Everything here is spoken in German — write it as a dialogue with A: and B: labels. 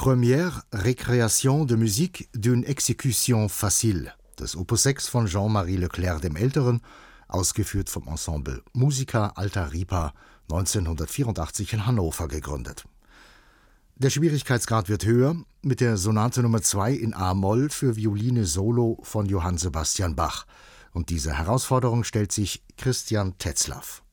A: Première Récréation de musique d'une exécution facile, das Opus 6 von Jean-Marie Leclerc dem Älteren, ausgeführt vom Ensemble Musica Alta Ripa, 1984 in Hannover gegründet. Der Schwierigkeitsgrad wird höher mit der Sonate Nummer 2 in a-Moll für Violine Solo von Johann Sebastian Bach. Und dieser Herausforderung stellt sich Christian Tetzlaff.